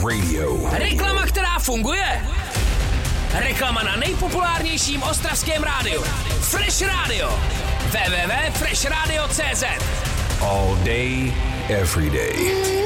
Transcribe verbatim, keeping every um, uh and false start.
Radio. Reklama, která funguje. Reklama na nejpopulárnějším ostravském rádiu. Fresh Radio. w w w tečka fresh radio tečka c z. All day, every day.